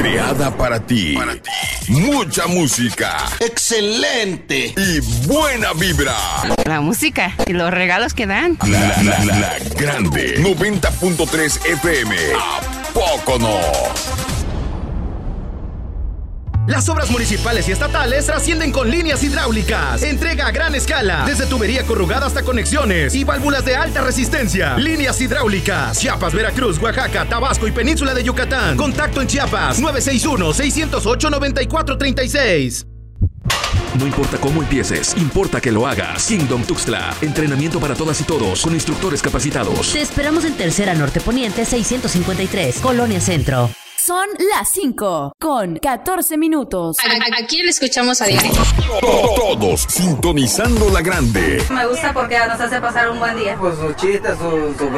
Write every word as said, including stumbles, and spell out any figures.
creada para ti. Para ti. Mucha música. ¡Excelente! Y buena vibra. La música y los regalos que dan. La, la, la, la grande. noventa punto tres F M. ¿A poco no? Las obras municipales y estatales trascienden con líneas hidráulicas. Entrega a gran escala, desde tubería corrugada hasta conexiones y válvulas de alta resistencia. Líneas hidráulicas. Chiapas, Veracruz, Oaxaca, Tabasco y Península de Yucatán. Contacto en Chiapas nueve seis uno, seis cero ocho, nueve cuatro tres seis. No importa cómo empieces, importa que lo hagas. Kingdom Tuxtla. Entrenamiento para todas y todos con instructores capacitados. Te esperamos en Tercera Norte Poniente seiscientos cincuenta y tres, Colonia Centro. Son las cinco con catorce minutos. Aquí le escuchamos a diario. Todos sintonizando la grande. Me gusta porque nos hace pasar un buen día. Pues sus chistes, sus...